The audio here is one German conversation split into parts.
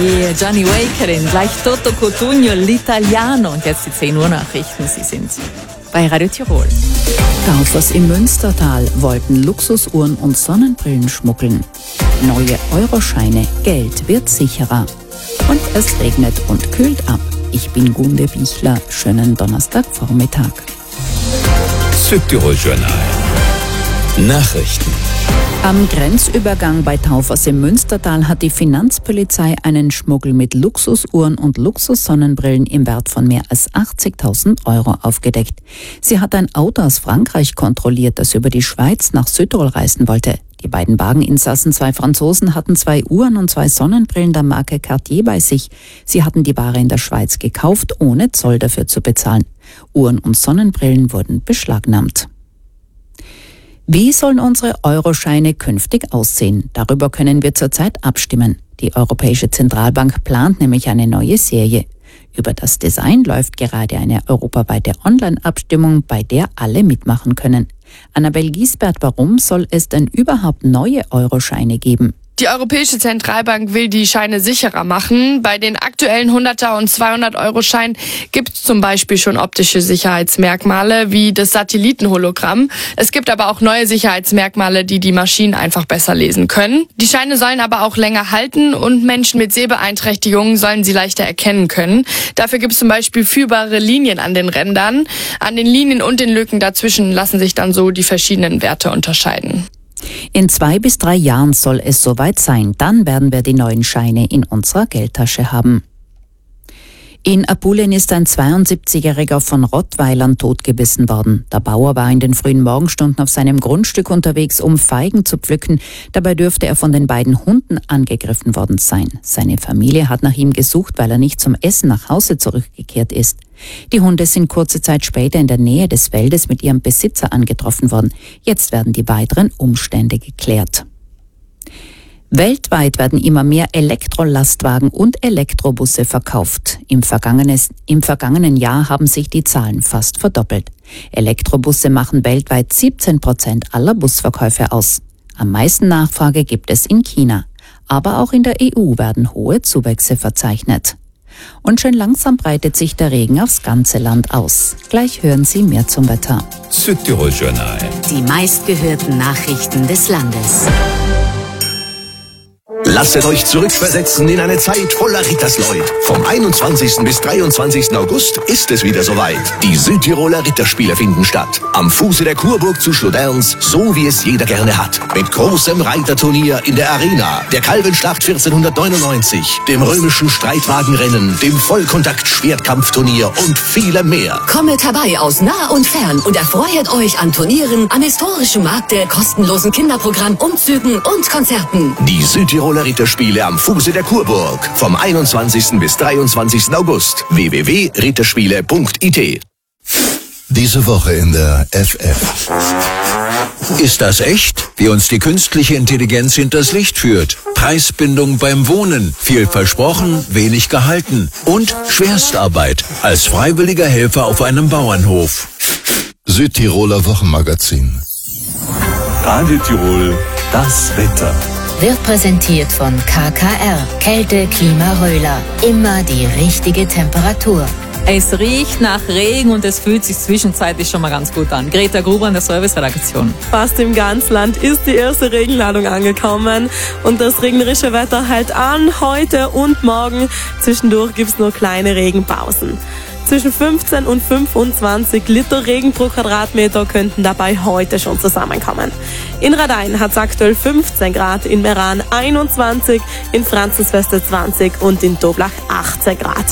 Gianni Wakerin, gleich Toto Cotugno, l'Italiano. Und jetzt die 10 Uhr Nachrichten. Sie sind bei Radio Tirol. Kaufers im Münstertal wollten Luxusuhren und Sonnenbrillen schmuggeln. Neue Euroscheine, Geld wird sicherer. Und es regnet und kühlt ab. Ich bin Gunde Bichler. Schönen Donnerstagvormittag. Südtirol Journal. Nachrichten. Am Grenzübergang bei Taufers im Münstertal hat die Finanzpolizei einen Schmuggel mit Luxusuhren und Luxussonnenbrillen im Wert von mehr als 80.000 Euro aufgedeckt. Sie hat ein Auto aus Frankreich kontrolliert, das über die Schweiz nach Südtirol reisen wollte. Die beiden Wageninsassen, 2 Franzosen, hatten 2 Uhren und 2 Sonnenbrillen der Marke Cartier bei sich. Sie hatten die Ware in der Schweiz gekauft, ohne Zoll dafür zu bezahlen. Uhren und Sonnenbrillen wurden beschlagnahmt. Wie sollen unsere Euroscheine künftig aussehen? Darüber können wir zurzeit abstimmen. Die Europäische Zentralbank plant nämlich eine neue Serie. Über das Design läuft gerade eine europaweite Online-Abstimmung, bei der alle mitmachen können. Annabel Giesbert, warum soll es denn überhaupt neue Euroscheine geben? Die Europäische Zentralbank will die Scheine sicherer machen. Bei den aktuellen 100er und 200-Euro-Scheinen gibt es zum Beispiel schon optische Sicherheitsmerkmale wie das Satellitenhologramm. Es gibt aber auch neue Sicherheitsmerkmale, die die Maschinen einfach besser lesen können. Die Scheine sollen aber auch länger halten und Menschen mit Sehbeeinträchtigungen sollen sie leichter erkennen können. Dafür gibt es zum Beispiel führbare Linien an den Rändern. An den Linien und den Lücken dazwischen lassen sich dann so die verschiedenen Werte unterscheiden. In 2 bis 3 Jahren soll es soweit sein. Dann werden wir die neuen Scheine in unserer Geldtasche haben. In Apulien ist ein 72-Jähriger von Rottweilern totgebissen worden. Der Bauer war in den frühen Morgenstunden auf seinem Grundstück unterwegs, um Feigen zu pflücken. Dabei dürfte er von den beiden Hunden angegriffen worden sein. Seine Familie hat nach ihm gesucht, weil er nicht zum Essen nach Hause zurückgekehrt ist. Die Hunde sind kurze Zeit später in der Nähe des Waldes mit ihrem Besitzer angetroffen worden. Jetzt werden die weiteren Umstände geklärt. Weltweit werden immer mehr Elektrolastwagen und Elektrobusse verkauft. Im vergangenen Jahr haben sich die Zahlen fast verdoppelt. Elektrobusse machen weltweit 17% aller Busverkäufe aus. Am meisten Nachfrage gibt es in China. Aber auch in der EU werden hohe Zuwächse verzeichnet. Und schon langsam breitet sich der Regen aufs ganze Land aus. Gleich hören Sie mehr zum Wetter. Südtirol Journal. Die meistgehörten Nachrichten des Landes. Lasset euch zurückversetzen in eine Zeit voller Rittersleut. Vom 21. bis 23. August ist es wieder soweit. Die Südtiroler Ritterspiele finden statt. Am Fuße der Kurburg zu Schloderns, so wie es jeder gerne hat. Mit großem Reiterturnier in der Arena, der Kalbenschlacht 1499, dem römischen Streitwagenrennen, dem Vollkontakt-Schwertkampfturnier und vielem mehr. Kommet herbei aus nah und fern und erfreut euch an Turnieren, am historischen Markte, kostenlosen Kinderprogramm, Umzügen und Konzerten. Die Südtiroler Ritterspiele am Fuße der Kurburg. Vom 21. bis 23. August. www.ritterspiele.it. Diese Woche in der FF. Ist das echt? Wie uns die künstliche Intelligenz hinters Licht führt. Preisbindung beim Wohnen. Viel versprochen, wenig gehalten. Und Schwerstarbeit. Als freiwilliger Helfer auf einem Bauernhof. Südtiroler Wochenmagazin. Radio Tirol, das Wetter. Wird präsentiert von KKR. Kälte, Klima, Röhler. Immer die richtige Temperatur. Es riecht nach Regen und es fühlt sich zwischenzeitlich schon mal ganz gut an. Greta Gruber in der Serviceredaktion. Fast im ganzen Land ist die erste Regenladung angekommen und das regnerische Wetter hält an heute und morgen. Zwischendurch gibt es nur kleine Regenpausen. Zwischen 15 und 25 Liter Regen pro Quadratmeter könnten dabei heute schon zusammenkommen. In Radein hat es aktuell 15 Grad, in Meran 21, in Franzensfeste 20 und in Toblach 18 Grad.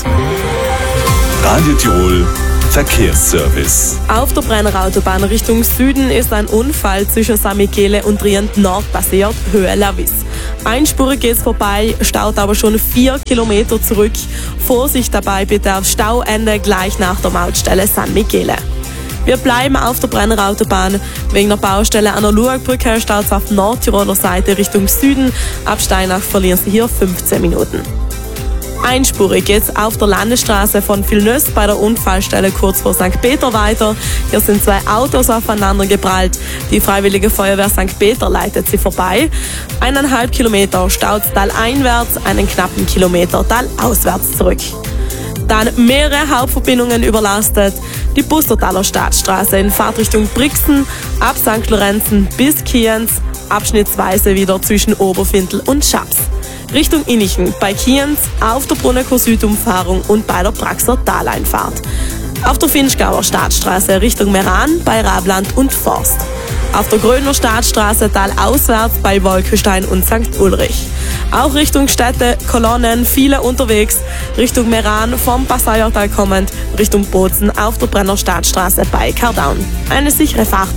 Radio Tirol, Verkehrsservice. Auf der Brenner Autobahn Richtung Süden ist ein Unfall zwischen San Michele und Trient Nord passiert, Höhe Lavis. Einspurig geht's vorbei, staut aber schon 4 Kilometer zurück. Vorsicht dabei bitte auf Stauende gleich nach der Mautstelle San Michele. Wir bleiben auf der Brenner Autobahn. Wegen der Baustelle an der Luagbrücke staut's auf Nordtiroler Seite Richtung Süden. Ab Steinach verlieren Sie hier 15 Minuten. Einspurig geht's auf der Landesstraße von Villeneuve bei der Unfallstelle kurz vor St. Peter weiter. Hier sind 2 Autos aufeinander geprallt. Die Freiwillige Feuerwehr St. Peter leitet sie vorbei. 1,5 Kilometer staut taleinwärts, einen knappen Kilometer talauswärts zurück. Dann mehrere Hauptverbindungen überlastet. Die Bustertaler Staatsstraße in Fahrtrichtung Brixen, ab St. Lorenzen bis Kienz, abschnittsweise wieder zwischen Oberfintel und Schaps. Richtung Innichen bei Kienz, auf der Brunneker Südumfahrung und bei der Praxer Taleinfahrt. Auf der Finchgauer Staatsstraße Richtung Meran bei Rabland und Forst. Auf der Gröner Staatsstraße talauswärts bei Wolkenstein und St. Ulrich. Auch Richtung Städte, Kolonnen, viele unterwegs. Richtung Meran vom Passauertal kommend, Richtung Bozen auf der Brenner Staatsstraße bei Kardaun. Eine sichere Fahrt.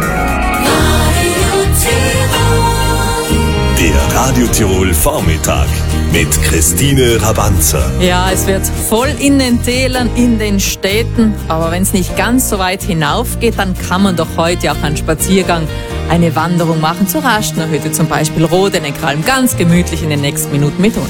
Der Radio Tirol Vormittag mit Christine Rabanzer. Ja, es wird voll in den Tälern, in den Städten. Aber wenn es nicht ganz so weit hinauf geht, dann kann man doch heute auch einen Spaziergang, eine Wanderung machen zur Raschner Hütte, zum Beispiel Rodenegg, ganz gemütlich in den nächsten Minuten mit uns.